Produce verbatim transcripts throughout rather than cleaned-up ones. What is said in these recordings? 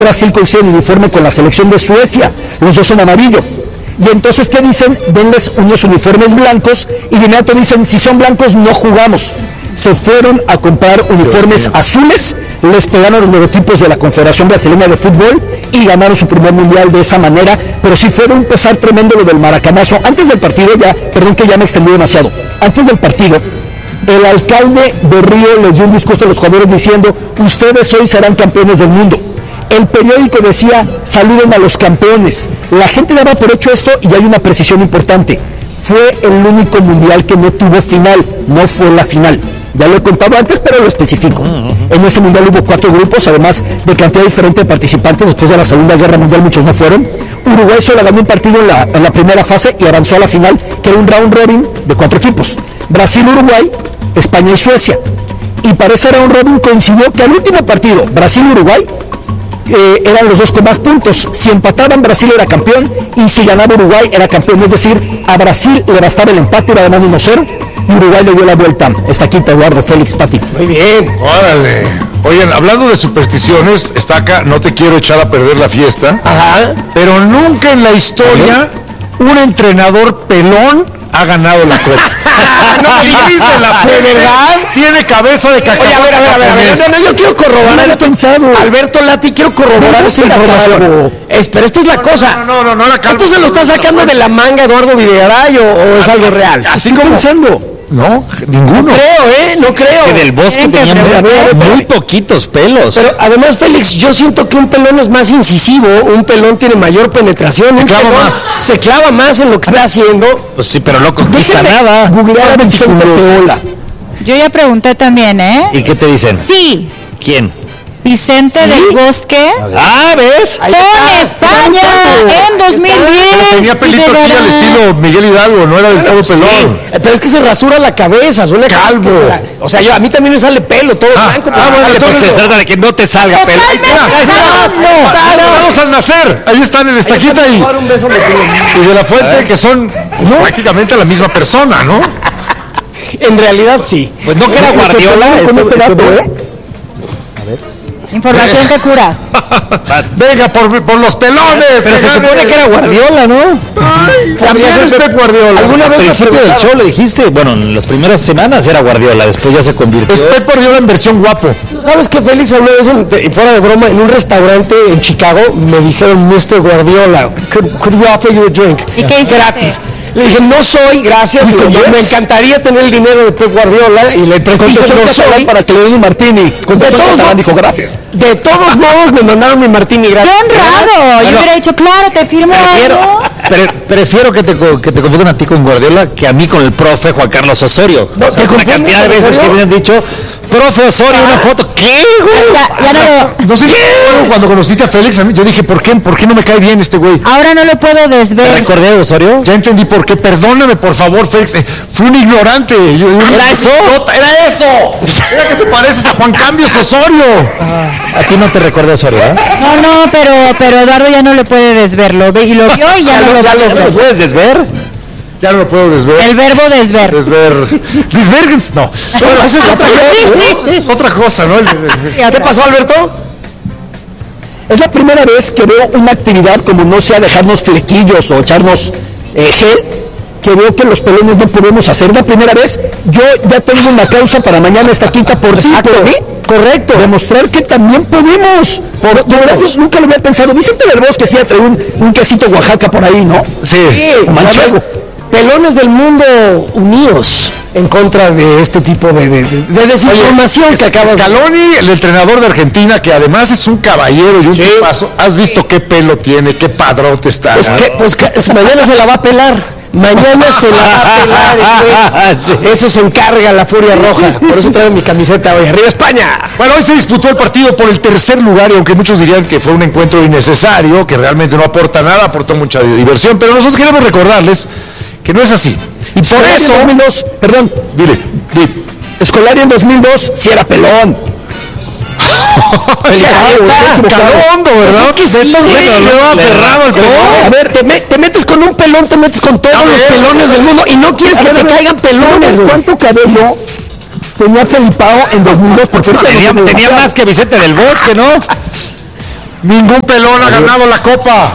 Brasil coincide en uniforme con la selección de Suecia, los dos son amarillo. Y entonces, ¿qué dicen? Denles unos uniformes blancos y de inmediato dicen, si son blancos no jugamos. Se fueron a comprar uniformes azules, les pegaron los logotipos de la Confederación Brasileña de Fútbol y ganaron su primer mundial de esa manera, pero sí fue un pesar tremendo lo del maracanazo. Antes del partido, ya, perdón que ya me extendí demasiado, antes del partido, el alcalde de Río les dio un discurso a los jugadores diciendo, ustedes hoy serán campeones del mundo. El periódico decía, saluden a los campeones. La gente daba por hecho esto y hay una precisión importante. Fue el único mundial que no tuvo final, no fue la final. Ya lo he contado antes, pero lo especifico. Uh-huh. En ese mundial hubo cuatro grupos, además de cantidad diferente de participantes. Después de la Segunda Guerra Mundial muchos no fueron. Uruguay solo ganó un partido en la, en la primera fase y avanzó a la final, que era un round robin de cuatro equipos. Brasil, Uruguay, España y Suecia. Y para ese round robin coincidió que al último partido, Brasil-Uruguay, Eh, eran los dos con más puntos. Si empataban, Brasil era campeón, y si ganaba Uruguay era campeón. Es decir, a Brasil le bastaba el empate, era ganando uno cero, y Uruguay le dio la vuelta. Está aquí Eduardo Félix Pati. Muy bien. Órale. Oigan, hablando de supersticiones, está acá, no te quiero echar a perder la fiesta. Ajá. Pero nunca en la historia un entrenador pelón ha ganado la copa. No me dijiste la ¿De verdad? Tiene cabeza de cacahuate. Oye, a ver, a ver, a ver, a ver. No, no, yo quiero corroborar no esto. Pensado. Alberto Lati, quiero corroborar no, esta información. Espera, esta es la no, cosa. No, no, no, no, la calma. ¿Esto se lo está sacando de la manga Eduardo Videgaray o, o es algo real? Así como pensando. No, ninguno. No creo, ¿eh? No creo. Es que del Bosque tenía muy, muy poquitos pelos. Pero además, Félix, yo siento que un pelón es más incisivo, un pelón tiene mayor penetración. Se un clava pelón más. Se clava más en lo que está haciendo. Pues sí, pero no conquista nada. Googlear a Vicente Peola. Yo ya pregunté también, ¿eh? ¿Y qué te dicen? Sí. ¿Quién? Vicente ¿Sí? del Bosque. Ah, ¿ves? Con España en dos mil diez. Pero tenía pelito aquí al estilo Miguel Hidalgo, no era del todo pelón. Sí, pero es que se rasura la cabeza, suele Calvo. la, o sea, yo, a mí también me sale pelo, todo Ah, blanco. ah, pero- bueno, Vale, pues entonces se no. trata de que no te salga pelo. Ahí está, ahí está. No, vamos al nacer. Ahí están en estaquita y, Un beso me pido. y de la fuente, que son pues, prácticamente la misma persona, ¿no? En realidad sí. Pues no que era Guardiola. Con este dato, ¿eh? Información que cura. Venga, por, por los pelones. Pero se supone que era Guardiola, ¿no? Ay, también es Pep Guardiola. ¿Alguna Al vez principio del show le dijiste, bueno, en las primeras semanas era Guardiola, después ya se convirtió. Es Pep Guardiola en versión guapo. ¿Sabes que Félix habló de eso en- de- fuera de broma en un restaurante en Chicago? Me dijeron, mister Guardiola, could, could we offer you a drink? ¿Y qué hiciste? Gratis. Le dije, no soy, gracias. Dijo, Digo, me yes. encantaría tener el dinero de Pep Guardiola y le presté, Contestó no el soy. soy para que le den un martini. Contestó todos el modos- dijo gracias. De todos modos, me mandaron mi martini ¡Qué gratis. honrado! Yo hubiera dicho, claro, te firmo Prefiero, algo. pre- prefiero que te, co- que te confundan a ti con Guardiola que a mí con el profe Juan Carlos Osorio. No, O sea, ¿te una confundes cantidad de con veces que Osorio? me han dicho, profe Osorio, una foto. ¿Qué, güey? Ya, ya no lo, No sé si cuando conociste a Félix, a mí, yo dije, ¿por qué, ¿por qué no me cae bien este güey? ahora no lo puedo ¿Te desver. recordé a Osorio? Ya entendí por qué. Perdóname, por favor, Félix. Eh, fui un ignorante. Yo- yo- ¿Era eso? ¡Era eso! Mira que te pareces a Juan Cambios Osorio. A ti no te recordé a Osorio, ¿eh? No, no, pero, pero Eduardo ya no le puede desver. Lo ve y lo vio y ya no lo va a ¿Ya lo desver. puedes desver? Ya no lo puedo desver. El verbo desver. Desver. Desvergens, no. Bueno, eso es otra cosa, es otra cosa, ¿no? El- el- ¿Qué pasó, Alberto? Es la primera vez que veo una actividad como no sea dejarnos flequillos o echarnos eh, gel, que veo que los pelones no podemos hacer. La primera vez, yo ya tengo una causa para mañana esta quinta por ti, por mí. Correcto. Demostrar que también podemos. Por, de verdad, yo nunca lo había pensado. Vicente del Bosque sí trae un, un quesito Oaxaca por ahí, ¿no? Sí. O manchego. Pelones del mundo unidos en contra de este tipo de, de, de- de desinformación que acabas de... Scaloni, el entrenador de Argentina, que además es un caballero y un tipazo. ¿Has visto qué pelo tiene? ¿Qué padrote está? Pues, que, pues que, mañana se la va a pelar. Mañana se la va a pelar. Sí. Eso se encarga la Furia Roja. Por eso traigo mi camiseta hoy. ¡Arriba España! Bueno, hoy se disputó el partido por el tercer lugar y aunque muchos dirían que fue un encuentro innecesario, que realmente no aporta nada, aportó mucha diversión, pero nosotros queremos recordarles que no es así. Y por Escolari eso... en dos mil dos, perdón, Dile, dile. Escolari en dos mil dos sí era pelón. Ahí está, Calondo, ¿verdad? Pues es que sí, Beto, güey. Beto, Le no, aferrado al pelón. A ver, te, me- te metes con un pelón, te metes con todos A los ver. pelones del mundo y no quieres A que ver, te a ver, caigan pelones, güey. ¿Cuánto cabello tenía Felipao en dos mil dos? Porque ahorita Tenía, no tiene tenía demasiado. más que Vicente del Bosque, ¿no? Ningún pelón ha ganado la Copa.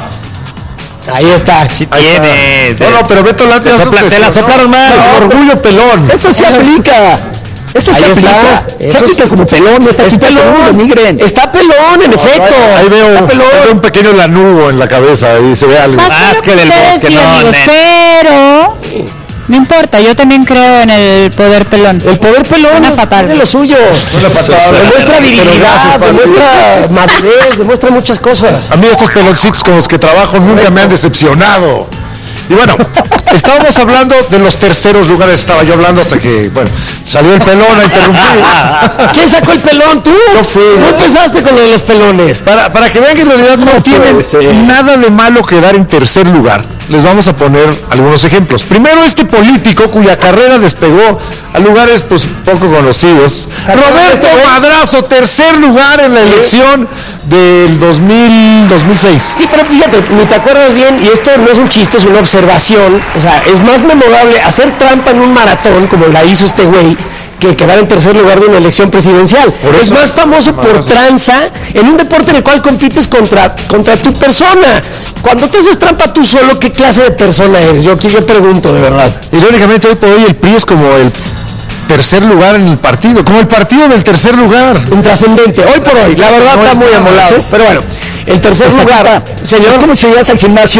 Ahí está. Sí Ahí tiene. está. No, no, pero Beto Lati Te, sopla, te la soplaron mal. No, orgullo pelón. Esto se aplica. Esto Ahí se está. aplica. Se Eso aplica es- como pelón, no está Es chiste, pelón. no denigren. Está pelón, en efecto. Ahí veo, Está pelón. ahí veo un pequeño lanugo en la cabeza y se ve algo. Más Más que del ustedes, bosque, sí, no, amigos, nen. pero no importa, yo también creo en el poder pelón. El poder pelón Una fatal. tiene lo suyo. Una fatal. Demuestra virilidad, demuestra madurez, demuestra muchas cosas. A mí estos peloncitos con los que trabajo nunca me han decepcionado. Y bueno, estábamos hablando de los terceros lugares, estaba yo hablando hasta que, bueno, salió el pelón a interrumpir. ¿Quién sacó el pelón? ¿Tú? Yo fui. Tú empezaste con lo de los pelones. Para, para que vean que en realidad no tienen puede ser. nada de malo quedar en tercer lugar, les vamos a poner algunos ejemplos. Primero, este político cuya carrera despegó a lugares pues poco conocidos. Roberto Madrazo, tercer lugar en la elección del dos mil, dos mil seis. Sí, pero fíjate, ni te acuerdas bien, y esto no es un chiste, es una observación. O sea, es más memorable hacer trampa en un maratón, como la hizo este güey, que quedar en tercer lugar de una elección presidencial. Es más famoso por tranza en un deporte en el cual compites contra, contra tu persona. Cuando te haces trampa tú solo, ¿qué clase de persona eres? Yo aquí yo pregunto, de verdad. Irónicamente, hoy por hoy el P R I es como el tercer lugar en el partido, como el partido del tercer lugar. Intrascendente, hoy por hoy, la verdad No está es muy nada, amolado. es- Pero bueno, el tercer Está lugar, acá. señor. Es como si llegas al gimnasio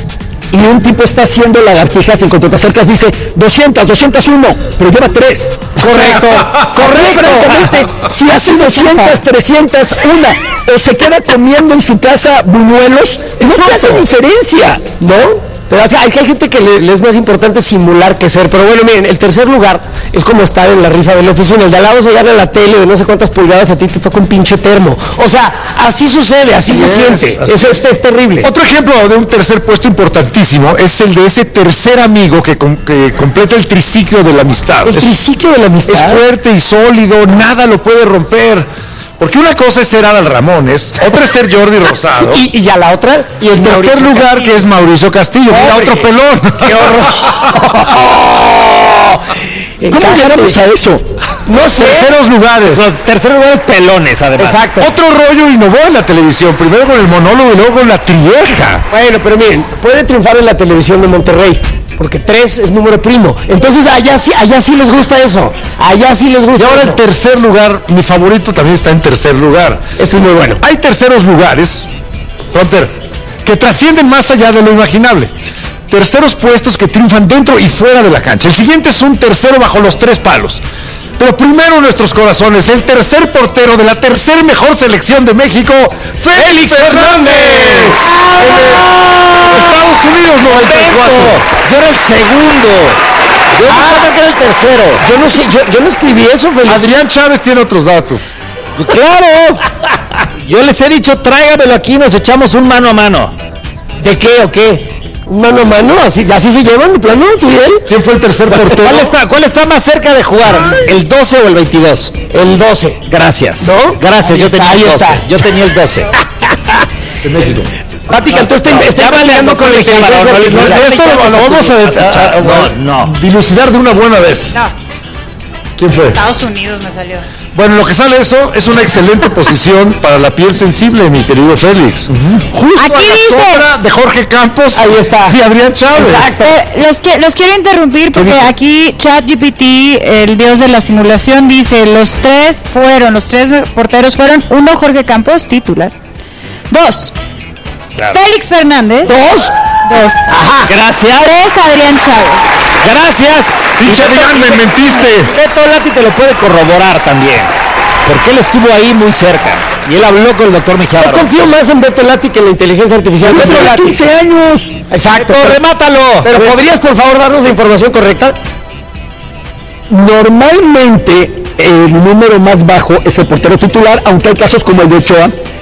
y un tipo está haciendo lagartijas, en cuanto te acercas dice doscientos, doscientos uno, pero lleva tres. Correcto, correcto. Francamente, si hace doscientos, trescientos, una, o se queda comiendo en su casa buñuelos, no te hace diferencia. ¿No? Pero o sea, hay, hay gente que le, le es más importante simular que ser. Pero bueno, miren, el tercer lugar es como estar en la rifa de la oficina. El de al lado se gana la tele de no sé cuántas pulgadas, a ti te toca un pinche termo. O sea, así sucede, así se es, siente. así Eso es, es terrible. Otro ejemplo de un tercer puesto importantísimo es el de ese tercer amigo que, com- que completa el triciclo de la amistad. El Es- triciclo de la Es amistad. fuerte y sólido, nada lo puede romper. Porque una cosa es ser Adal Ramones, otra es ser Jordi Rosado. Y, y ya la otra. Y el tercer Mauricio lugar Castillo. que es Mauricio Castillo, mira Pobre. otro pelón. ¡Qué horror! ¿Cómo Cállate. llegamos a eso? No sé. Terceros lugares. Los terceros lugares pelones, además. Exacto. Otro rollo innovó en la televisión, primero con el monólogo y luego con la trieja. Bueno, pero miren, puede triunfar en la televisión de Monterrey, porque tres es número primo. Entonces allá sí, allá sí les gusta eso. Allá sí les Y gusta ahora eso. el tercer lugar, mi favorito también está en tercer lugar. Este es muy bueno. Hay terceros lugares, Fronter, que trascienden más allá de lo imaginable. Terceros puestos que triunfan dentro y fuera de la cancha. El siguiente es un tercero bajo los tres palos. Pero primero en nuestros corazones, el tercer portero de la tercer mejor selección de México, Félix Fernández. En Estados Unidos noventa y cuatro. Yo era el segundo. Yo no sabía que era el tercero. Yo no sé, yo, yo no escribí eso, Félix. Adrián Chávez tiene otros datos. ¡Claro! Yo les he dicho, tráigamelo aquí, nos echamos un mano a mano. ¿De qué o qué? ¿Un mano a mano? ¿Así, así se llevan de plano, tú y él? ¿Quién fue el tercer portero? ¿Cuál está, ¿Cuál está más cerca de jugar? ¿El doce o el veintidós? El doce. Gracias. ¿No? Gracias, Ahí yo está, tenía ahí el doce. está. Yo tenía el doce. De México. Pati Cantú está, está ya investigando valiendo con la con el inteligencia camarón, artificial. No, esto lo, lo vamos a, a- a- No, no. dilucidar de una buena vez. No, ¿Quién fue? Estados Unidos me salió. Bueno, lo que sale eso es una excelente posición para la piel sensible, mi querido Félix. Justo Aquí a la dice. sombra de Jorge Campos Ahí está. y Adrián Chávez. Exacto. Eh, los, que, los quiero interrumpir porque dice? aquí ChatGPT, el dios de la simulación, dice los tres fueron, los tres porteros fueron, uno Jorge Campos, titular. Dos, Félix Fernández. ¿Dos? Dos. Gracias. Tres, Adrián Chávez. Gracias. Pinche Adrián, me mentiste. Beto Lati te lo puede corroborar también. Porque él estuvo ahí muy cerca. Y él habló con el doctor Mejía Yo Barón. confío más en Beto Lati que en la inteligencia artificial. Beto Tiene Lati. quince años. Exacto. Beto, pero- remátalo. Pero ¿podrías, por favor, darnos la información correcta? Normalmente el número más bajo es el portero titular, aunque hay casos como el de Ochoa,